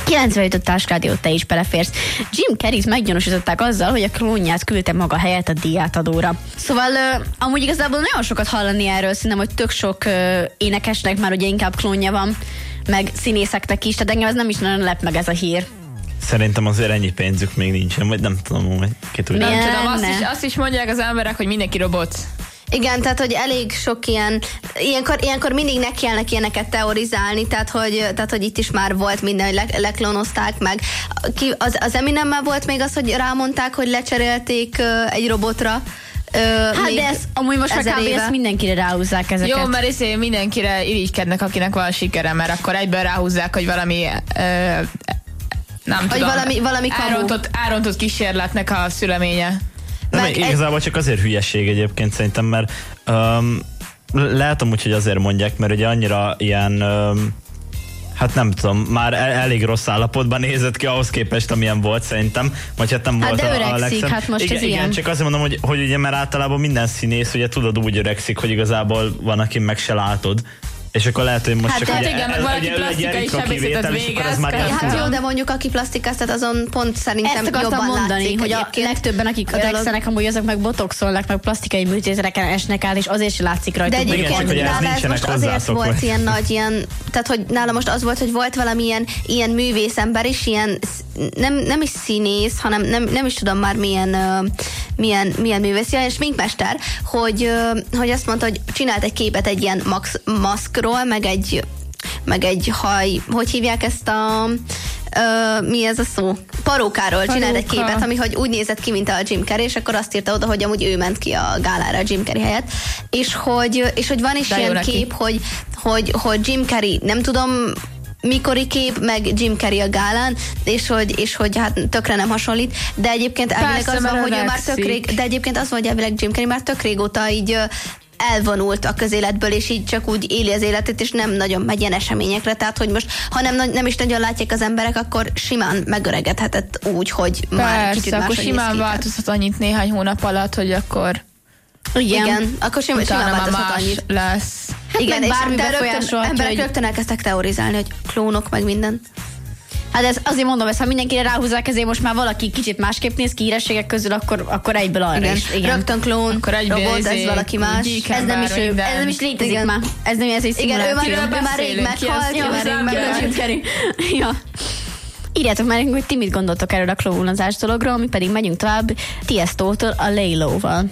97 Társrádió, te is beleférsz. Jim Carreyt meggyanúsították azzal, hogy a klónját küldte maga helyett a díjátadóra. Szóval amúgy igazából nagyon sokat hallani erről, szerintem, hogy tök sok énekesnek már ugye inkább klónja van, meg színészeknek is, tehát engem ez nem is nagyon lep meg ez a hír. Szerintem azért ennyi pénzük még nincsen, vagy nem tudom, hogy ki tudja. Nem tudom, azt is mondják az emberek, hogy mindenki robot. Igen, tehát, hogy elég sok ilyenkor mindig nekielnek ilyeneket teorizálni, tehát, hogy itt is már volt minden, hogy leklónozták meg. Az Eminemmel volt még az, hogy rámondták, hogy lecserélték egy robotra. Hát de ez amúgy most már kb. Ezt mindenkire ráhúzzák ezeket. Jó, mert mindenkire irigykednek, akinek van sikere, mert akkor egyből ráhúzzák, hogy valami nem hogy tudom, valami árontott kísérletnek a szüleménye. Nem, igazából csak azért hülyeség egyébként szerintem, mert lehet amúgy, hogy azért mondják, mert ugye annyira ilyen, hát nem tudom, már elég rossz állapotban nézett ki ahhoz képest, amilyen volt szerintem, vagy hát nem volt de a legszebb. Hát most igen, igen, csak azért mondom, hogy ugye, mert általában minden színész, ugye tudod, úgy öregszik, hogy igazából van, aki meg se látod. És akkor lehet, hogy most csak igen, meg valaki plastikai sebészetet végez. Hát jó, de mondjuk aki plastikáztat, azon pont szerintem jobban mondani, látszik, hogy a legtöbben, akik öregszenek, amúgy azok meg botoxolnak, meg plastikai műtéteken esnek át, és azért se látszik rajta. De egyébként nála ez most azért volt ilyen nagy, tehát hogy nála most az volt, hogy volt valamilyen ilyen művészember is, ilyen nem is színész, hanem nem is tudom már milyen művész, ilyen sminkmester, hogy azt mondta, hogy csinált egy képet egy ilyen maszkról, meg egy haj, hogy hívják ezt mi ez a szó? Parókáról csinált egy képet, ami hogy úgy nézett ki, mint a Jim Carrey, és akkor azt írta oda, hogy amúgy ő ment ki a gálára a Jim Carrey helyett, és hogy van is ilyen kép, hogy Jim Carrey, nem tudom mikori kép, meg Jim Carrey a gálán, és hogy hát tökre nem hasonlít, de egyébként elvileg az van, hogy ő már de egyébként az van, hogy elvileg Jim Carrey már tök régóta így elvonult a közéletből, és így csak úgy éli az életét, és nem nagyon megy ilyen eseményekre, tehát hogy most, ha nem is nagyon látják az emberek, akkor simán megöregedhetett úgy, hogy már kicsit akkor simán változhat annyit néhány hónap alatt, hogy akkor igen, akkor simán változhat annyit. Lesz. Hát igen, és bármi emberek rögtön elkezdtek teorizálni, hogy klónok, meg minden. Hát ez, azért mondom, ezt ha mindenkire ráhúzzák, ezért most már valaki kicsit másképp néz ki hírességek közül, akkor egyből arra igen. is. Igen. Rögtön klón, akkor robot, ez valaki más. Ez nem is létezik igen. Már. Ez nem ez egy szimuláció. Igen, ő már rég meghalt. Ja. Írjátok már, hogy ti mit gondoltok erről a klónozás dologról, mi pedig megyünk tovább Tiestótól a Lay Low-val.